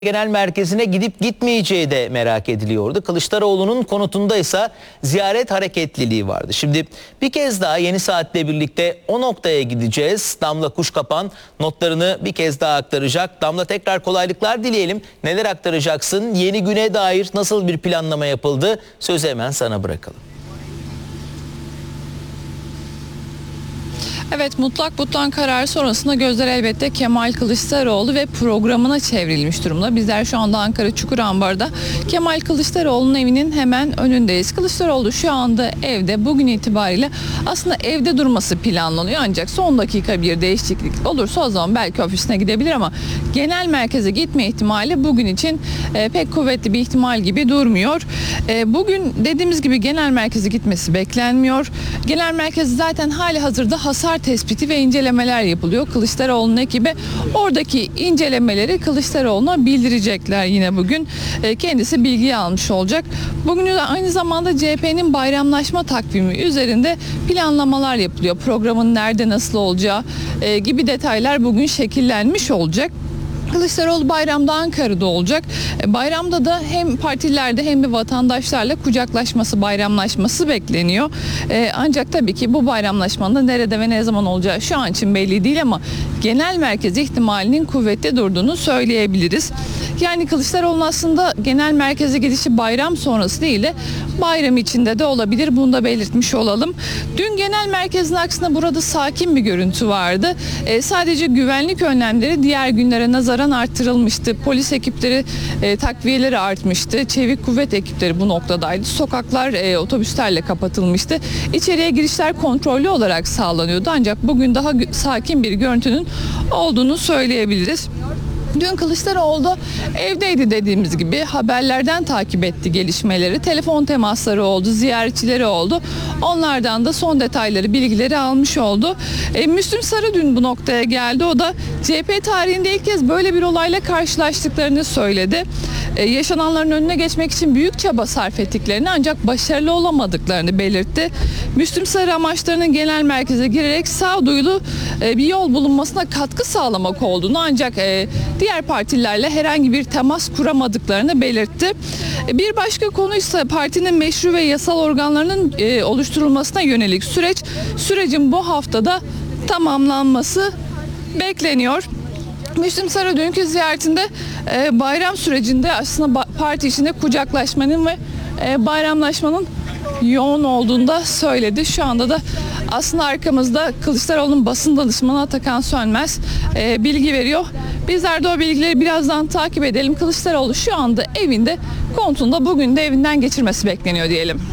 Genel merkezine gidip gitmeyeceği de merak ediliyordu. Kılıçdaroğlu'nun konutunda ise ziyaret hareketliliği vardı. Şimdi bir kez daha Yeni Saat'le birlikte o noktaya gideceğiz. Damla Kuşkapan notlarını bir kez daha aktaracak. Damla, tekrar kolaylıklar dileyelim. Neler aktaracaksın? Yeni güne dair nasıl bir planlama yapıldı? Sözü hemen sana bırakalım. Evet, mutlak butlan kararı sonrasında gözler elbette Kemal Kılıçdaroğlu ve programına çevrilmiş durumda. Bizler şu anda Ankara Çukurambar'da Kemal Kılıçdaroğlu'nun evinin hemen önündeyiz. Kılıçdaroğlu şu anda evde, bugün itibariyle aslında evde durması planlanıyor. Ancak son dakika bir değişiklik olursa o zaman belki ofisine gidebilir ama genel merkeze gitme ihtimali bugün için pek kuvvetli bir ihtimal gibi durmuyor. Bugün dediğimiz gibi genel merkeze gitmesi beklenmiyor. Genel merkez zaten hali hazırda hasar tespiti ve incelemeler yapılıyor. Kılıçdaroğlu'nun ekibi oradaki incelemeleri Kılıçdaroğlu'na bildirecekler yine bugün. Kendisi bilgi almış olacak. Bugün aynı zamanda CHP'nin bayramlaşma takvimi üzerinde planlamalar yapılıyor. Programın nerede nasıl olacağı gibi detaylar bugün şekillenmiş olacak. Kılıçdaroğlu bayramda Ankara'da olacak. Bayramda da hem partilerde hem de vatandaşlarla kucaklaşması, bayramlaşması bekleniyor. Ancak tabii ki bu bayramlaşmanın da nerede ve ne zaman olacağı şu an için belli değil ama genel merkez ihtimalinin kuvvetli durduğunu söyleyebiliriz. Yani Kılıçdaroğlu'nun aslında genel merkeze gidişi bayram sonrası değil de bayram içinde de olabilir. Bunu da belirtmiş olalım. Dün genel merkezin aksine burada sakin bir görüntü vardı. Sadece güvenlik önlemleri diğer günlere nazaran arttırılmıştı. Polis ekipleri takviyeleri artmıştı. Çevik kuvvet ekipleri bu noktadaydı. Sokaklar otobüslerle kapatılmıştı. İçeriye girişler kontrollü olarak sağlanıyordu. Ancak bugün daha sakin bir görüntünün olduğunu söyleyebiliriz. Dün Kılıçdaroğlu evdeydi, dediğimiz gibi haberlerden takip etti gelişmeleri. Telefon temasları oldu, ziyaretçileri oldu. Onlardan da son detayları, bilgileri almış oldu. Müslüm Sarı dün bu noktaya geldi. O da CHP tarihinde ilk kez böyle bir olayla karşılaştıklarını söyledi. Yaşananların önüne geçmek için büyük çaba sarf ettiklerini ancak başarılı olamadıklarını belirtti. Müslüm Sarı amaçlarının genel merkeze girerek sağduyulu bir yol bulunmasına katkı sağlamak olduğunu ancak diğer partilerle herhangi bir temas kuramadıklarını belirtti. Bir başka konu ise partinin meşru ve yasal organlarının oluşturulmasına yönelik sürecin bu haftada tamamlanması bekleniyor. Müslüm Sarı dünkü ziyaretinde bayram sürecinde aslında parti içinde kucaklaşmanın ve bayramlaşmanın yoğun olduğunu da söyledi. Şu anda da aslında arkamızda Kılıçdaroğlu'nun basın danışmanı Atakan Sönmez bilgi veriyor. Bizler de o bilgileri birazdan takip edelim. Kılıçdaroğlu şu anda evinde, kontunda, bugün de evinden geçirmesi bekleniyor diyelim.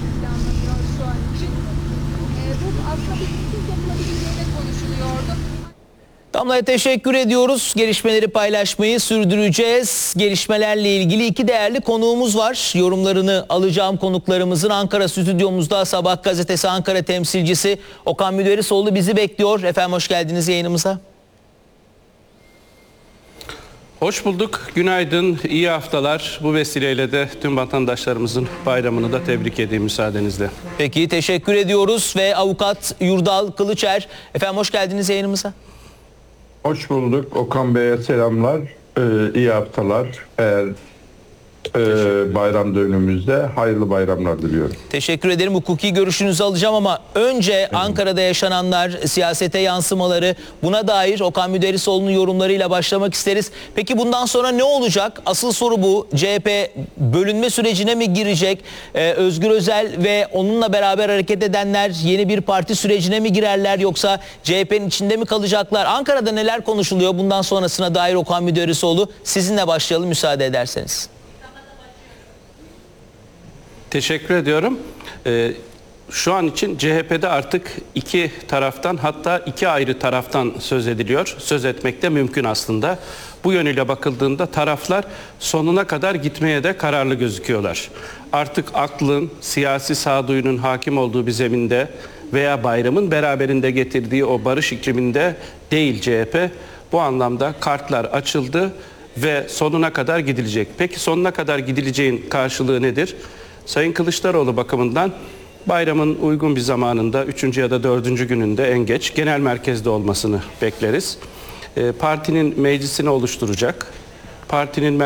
Damla'ya teşekkür ediyoruz. Gelişmeleri paylaşmayı sürdüreceğiz. Gelişmelerle ilgili iki değerli konuğumuz var. Yorumlarını alacağım konuklarımızın. Ankara stüdyomuzda Sabah gazetesi Ankara temsilcisi Okan Müderrisoğlu bizi bekliyor. Efendim hoş geldiniz yayınımıza. Hoş bulduk. Günaydın, iyi haftalar. Bu vesileyle de tüm vatandaşlarımızın bayramını da tebrik edeyim müsaadenizle. Peki, teşekkür ediyoruz ve avukat Yurdal Kılıçer. Efendim hoş geldiniz yayınımıza. Hoş bulduk. Okan Bey'e selamlar. İyi haftalar. Bayram dönümümüzde hayırlı bayramlar diliyorum. Teşekkür ederim. Hukuki görüşünüzü alacağım ama önce Ankara'da yaşananlar, siyasete yansımaları, buna dair Okan Müderrisoğlu'nun yorumlarıyla başlamak isteriz. Peki bundan sonra ne olacak? Asıl soru bu. CHP bölünme sürecine mi girecek? Özgür Özel ve onunla beraber hareket edenler yeni bir parti sürecine mi girerler, yoksa CHP'nin içinde mi kalacaklar? Ankara'da neler konuşuluyor bundan sonrasına dair Okan Müderrisoğlu? Sizinle başlayalım müsaade ederseniz. Teşekkür ediyorum. Şu an için CHP'de artık iki taraftan, hatta iki ayrı taraftan söz ediliyor. Söz etmek de mümkün aslında. Bu yönüyle bakıldığında taraflar sonuna kadar gitmeye de kararlı gözüküyorlar. Artık aklın, siyasi sağduyunun hakim olduğu bir zeminde veya bayramın beraberinde getirdiği o barış ikliminde değil CHP. Bu anlamda kartlar açıldı ve sonuna kadar gidilecek. Peki sonuna kadar gidileceğin karşılığı nedir? Sayın Kılıçdaroğlu bakımından bayramın uygun bir zamanında 3. ya da 4. gününde en geç genel merkezde olmasını bekleriz. Partinin meclisini oluşturacak. partinin